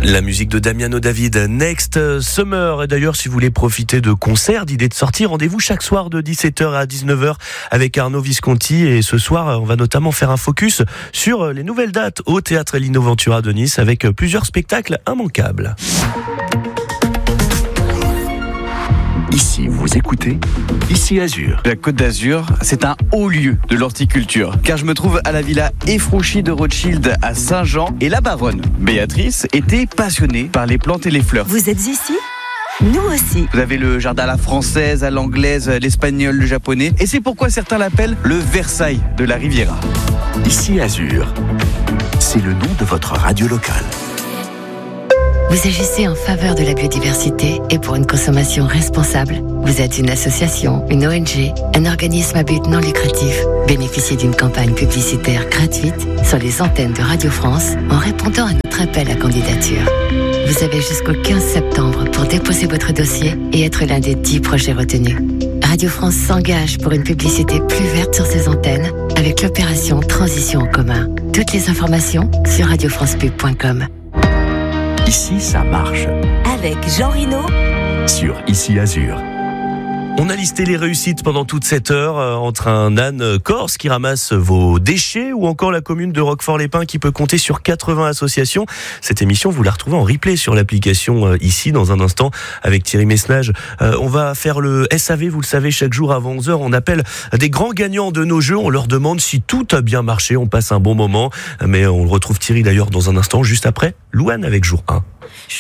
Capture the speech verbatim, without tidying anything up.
La musique de Damiano David, Next Summer. Et d'ailleurs, si vous voulez profiter de concerts, d'idées de sortie, rendez-vous chaque soir de dix-sept heures à dix-neuf heures avec Arnaud Visconti. Et ce soir, on va notamment faire un focus sur les nouvelles dates au Théâtre Lino Ventura de Nice avec plusieurs spectacles immanquables. Ici, vous écoutez Ici Azur. La Côte d'Azur, c'est un haut lieu de l'horticulture, car je me trouve à la villa Effrouchie de Rothschild à Saint-Jean, et la baronne, Béatrice, était passionnée par les plantes et les fleurs. Vous êtes ici ? Nous aussi. Vous avez le jardin à la française, à l'anglaise, l'espagnol, le japonais, et c'est pourquoi certains l'appellent le Versailles de la Riviera. Ici Azur, c'est le nom de votre radio locale. Vous agissez en faveur de la biodiversité et pour une consommation responsable. Vous êtes une association, une O N G, un organisme à but non lucratif. Bénéficiez d'une campagne publicitaire gratuite sur les antennes de Radio France en répondant à notre appel à candidature. Vous avez jusqu'au quinze septembre pour déposer votre dossier et être l'un des dix projets retenus. Radio France s'engage pour une publicité plus verte sur ses antennes avec l'opération Transition en commun. Toutes les informations sur radio france pub point com. Ici, ça marche. Avec Jean Rino Sur Ici Azur. On a listé les réussites pendant toute cette heure euh, entre un âne corse qui ramasse vos déchets ou encore la commune de Roquefort-les-Pins qui peut compter sur quatre-vingts associations. Cette émission, vous la retrouvez en replay sur l'application euh, ici dans un instant avec Thierry Messnage. Euh, on va faire le S A V, vous le savez, chaque jour avant onze heures. On appelle des grands gagnants de nos jeux. On leur demande si tout a bien marché. On passe un bon moment. Mais on retrouve Thierry d'ailleurs dans un instant, juste après Louane avec jour un.